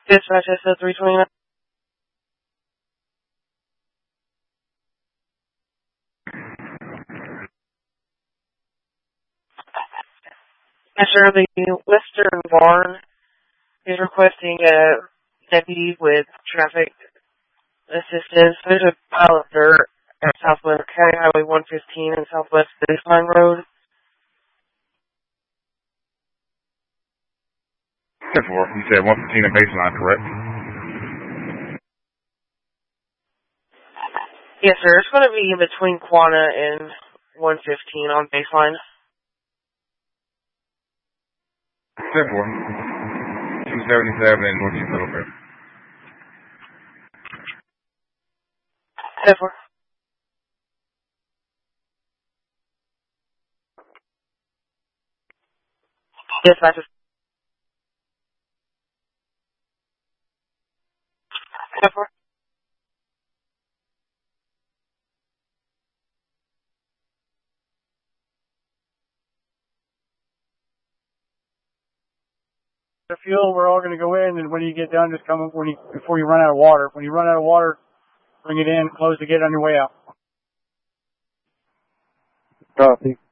Dispatch SO 329. Yes, sir. The Western Barn is requesting a deputy with traffic assistance. There's a pile of dirt at Southwest County Highway 115 and Southwest Baseline Road. 10-4. You said 115 and Baseline, correct? Yes, sir. It's going to be in between Quanah and 115 on Baseline. 10-4. 277 and Northeast Middlebury. 10-4. Dispatch. 10-4. The fuel, we're all going to go in, and when you get done, just come up before you run out of water. When you run out of water, bring it in, close the gate on your way out. Copy.